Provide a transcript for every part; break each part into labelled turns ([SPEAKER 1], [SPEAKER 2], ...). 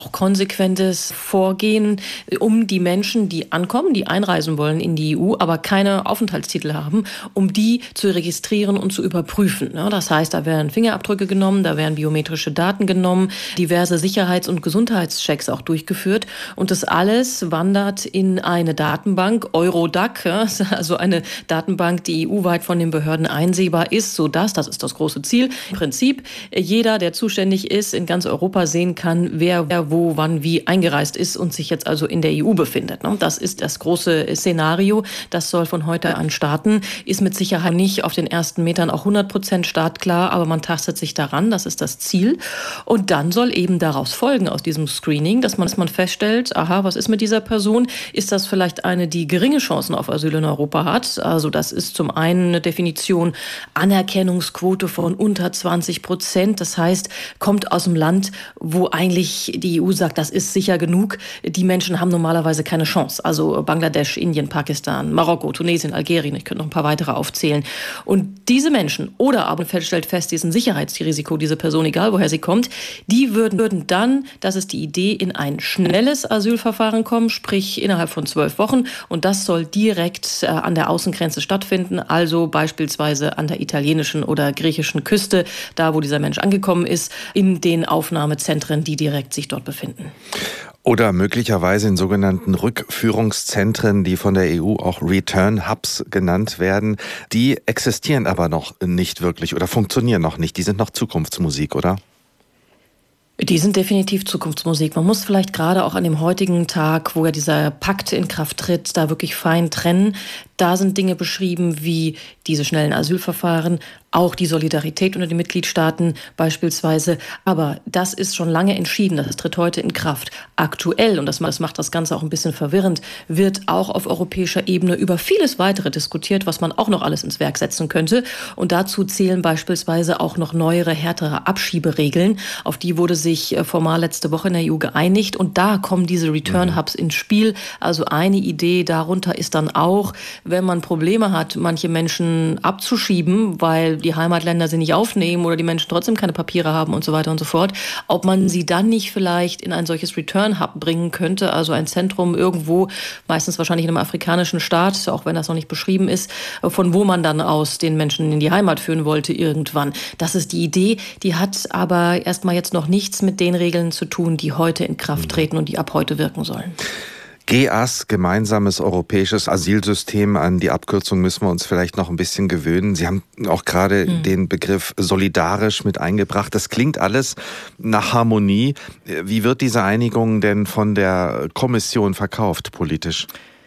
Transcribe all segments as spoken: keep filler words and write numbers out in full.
[SPEAKER 1] konsequentes Vorgehen, um die Menschen, die ankommen, die einreisen wollen in die E U, aber keine Aufenthaltstitel haben, um die zu registrieren und zu überprüfen. Das heißt, da werden Fingerabdrücke genommen, da werden biometrische Daten genommen, diverse Sicherheits- und Gesundheitschecks auch durchgeführt. Und das alles wandert in eine Datenbank, Eurodac, also eine Datenbank, die E U-weit von den Behörden einsehbar ist, sodass, das ist das große Ziel, im Prinzip jeder, der zuständig ist, in ganz Europa sehen kann, wer, wer wo, wann, wie eingereist ist und sich jetzt also in der E U befindet. Das ist das große Szenario. Das soll von heute an starten. Ist mit Sicherheit nicht auf den ersten Metern auch hundert Prozent startklar, aber man tastet sich daran. Das ist das Ziel. Und dann soll eben daraus folgen, aus diesem Screening, dass man, dass man feststellt, aha, was ist mit dieser Person? Ist das vielleicht eine, die geringe Chancen auf Asyl in Europa hat? Also das ist zum einen eine Definition Anerkennungsquote von unter zwanzig Prozent. Das heißt, kommt aus dem Land, wo eigentlich die E U sagt, das ist sicher genug. Die Menschen haben normalerweise keine Chance. Also Bangladesch, Indien, Pakistan, Marokko, Tunesien, Algerien, ich könnte noch ein paar weitere aufzählen. Und diese Menschen, oder aber stellt fest, diesen Sicherheitsrisiko, diese Person, egal woher sie kommt, die würden, würden dann, das ist die Idee, in ein schnelles Asylverfahren kommen, sprich innerhalb von zwölf Wochen. Und das soll direkt äh, an der Außengrenze stattfinden, also beispielsweise an der italienischen oder griechischen Küste, da wo dieser Mensch angekommen ist, in den Aufnahmezentren, die direkt sich dort befinden.
[SPEAKER 2] Oder möglicherweise in sogenannten Rückführungszentren, die von der E U auch Return Hubs genannt werden. Die existieren aber noch nicht wirklich oder funktionieren noch nicht. Die sind noch Zukunftsmusik, oder?
[SPEAKER 1] Die sind definitiv Zukunftsmusik. Man muss vielleicht gerade auch an dem heutigen Tag, wo ja dieser Pakt in Kraft tritt, da wirklich fein trennen. Da sind Dinge beschrieben wie diese schnellen Asylverfahren, auch die Solidarität unter den Mitgliedstaaten beispielsweise. Aber das ist schon lange entschieden, das tritt heute in Kraft. Aktuell, und das macht das Ganze auch ein bisschen verwirrend, wird auch auf europäischer Ebene über vieles weitere diskutiert, was man auch noch alles ins Werk setzen könnte. Und dazu zählen beispielsweise auch noch neuere, härtere Abschieberegeln. Auf die wurde sich formal letzte Woche in der E U geeinigt. Und da kommen diese Return Hubs ins Spiel. Also eine Idee darunter ist dann auch, wenn man Probleme hat, manche Menschen abzuschieben, weil die Heimatländer sie nicht aufnehmen oder die Menschen trotzdem keine Papiere haben und so weiter und so fort, ob man sie dann nicht vielleicht in ein solches Return Hub bringen könnte, also ein Zentrum irgendwo, meistens wahrscheinlich in einem afrikanischen Staat, auch wenn das noch nicht beschrieben ist, von wo man dann aus den Menschen in die Heimat führen wollte irgendwann. Das ist die Idee, die hat aber erstmal jetzt noch nichts mit den Regeln zu tun, die heute in Kraft treten und die ab heute wirken sollen.
[SPEAKER 2] G A S, gemeinsames europäisches Asylsystem, an die Abkürzung müssen wir uns vielleicht noch ein bisschen gewöhnen. Sie haben auch gerade hm. den Begriff solidarisch mit eingebracht. Das klingt alles nach Harmonie. Wie wird diese Einigung denn von der Kommission verkauft politisch?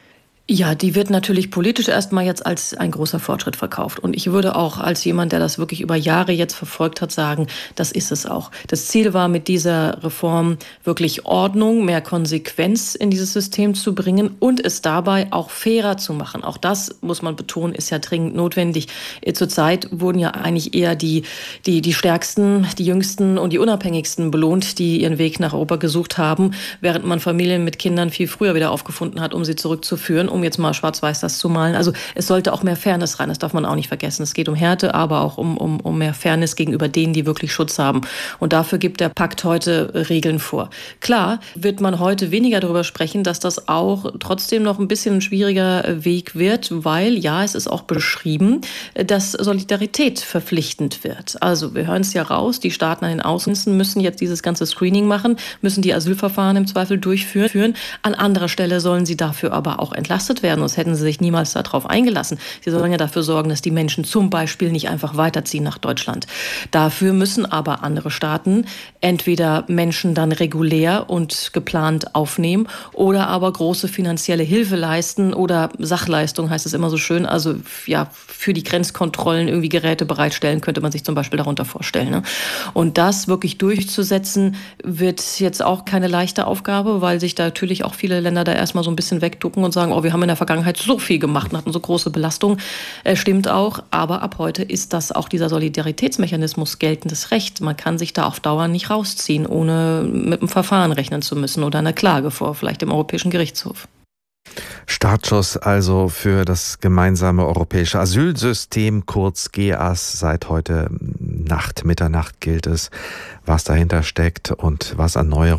[SPEAKER 1] Ja, die wird natürlich politisch erstmal jetzt als ein großer Fortschritt verkauft. Und ich würde auch als jemand, der das wirklich über Jahre jetzt verfolgt hat, sagen, das ist es auch. Das Ziel war mit dieser Reform wirklich Ordnung, mehr Konsequenz in dieses System zu bringen und es dabei auch fairer zu machen. Auch das, muss man betonen, ist ja dringend notwendig. Zurzeit wurden ja eigentlich eher die, die, die Stärksten, die Jüngsten und die Unabhängigsten belohnt, die ihren Weg nach Europa gesucht haben, während man Familien mit Kindern viel früher wieder aufgefunden hat, um sie zurückzuführen, um jetzt mal schwarz-weiß das zu malen. Also es sollte auch mehr Fairness rein, das darf man auch nicht vergessen. Es geht um Härte, aber auch um, um, um mehr Fairness gegenüber denen, die wirklich Schutz haben. Und dafür gibt der Pakt heute Regeln vor. Klar wird man heute weniger darüber sprechen, dass das auch trotzdem noch ein bisschen ein schwieriger Weg wird, weil, ja, es ist auch beschrieben, dass Solidarität verpflichtend wird. Also wir hören es ja raus, die Staaten an den Außengrenzen müssen jetzt dieses ganze Screening machen, müssen die Asylverfahren im Zweifel durchführen. An anderer Stelle sollen sie dafür aber auch entlasten werden, sonst hätten sie sich niemals darauf eingelassen. Sie sollen ja dafür sorgen, dass die Menschen zum Beispiel nicht einfach weiterziehen nach Deutschland. Dafür müssen aber andere Staaten entweder Menschen dann regulär und geplant aufnehmen oder aber große finanzielle Hilfe leisten oder Sachleistung, heißt es immer so schön, also ja, für die Grenzkontrollen irgendwie Geräte bereitstellen, könnte man sich zum Beispiel darunter vorstellen. Ne? Und das wirklich durchzusetzen, wird jetzt auch keine leichte Aufgabe, weil sich da natürlich auch viele Länder da erstmal so ein bisschen wegducken und sagen, oh, wir haben in der Vergangenheit so viel gemacht und hatten so große Belastung. Äh, stimmt auch, aber ab heute ist das auch dieser Solidaritätsmechanismus geltendes Recht. Man kann sich da auf Dauer nicht rausziehen, ohne mit einem Verfahren rechnen zu müssen oder einer Klage vor vielleicht dem Europäischen Gerichtshof.
[SPEAKER 2] Startschuss also für das gemeinsame europäische Asylsystem, kurz G A S. Seit heute Nacht, Mitternacht gilt es, was dahinter steckt und was an Neuerungen